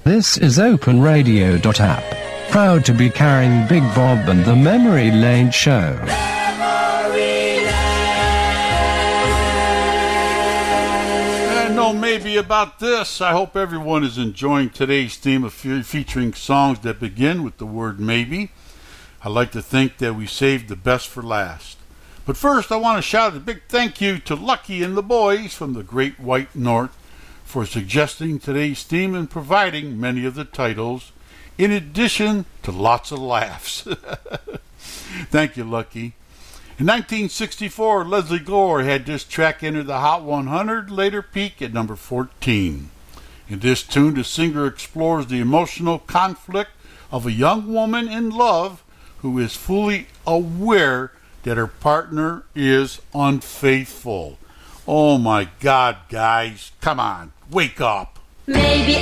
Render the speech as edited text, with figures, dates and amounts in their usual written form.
This is OpenRadio.app, proud to be carrying Big Bob and the Memory Lane Show. And no maybe about this. I hope everyone is enjoying today's theme of featuring songs that begin with the word maybe. I like to think that we saved the best for last. But first, I want to shout a big thank you to Lucky and the boys from the Great White North for suggesting today's theme and providing many of the titles, in addition to lots of laughs. Thank you, Lucky. In 1964, Leslie Gore had this track enter the Hot 100, later peak at number 14. In this tune, the singer explores the emotional conflict of a young woman in love who is fully aware that her partner is unfaithful. Oh my God, guys, come on, wake up. Maybe